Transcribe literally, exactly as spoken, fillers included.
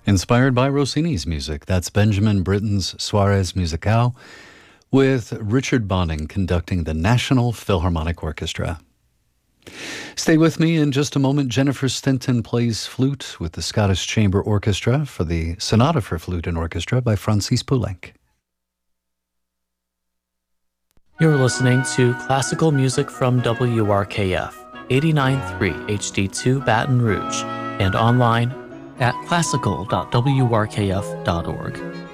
Inspired by Rossini's music, that's Benjamin Britten's Soirees Musicales, with Richard Bonning conducting the National Philharmonic Orchestra. Stay with me in just a moment. Jennifer Stinton plays flute with the Scottish Chamber Orchestra for the Sonata for Flute and Orchestra by Francis Poulenc. You're listening to classical music from W R K F, eighty-nine point three H D two Baton Rouge, and online at classical dot w r k f dot org.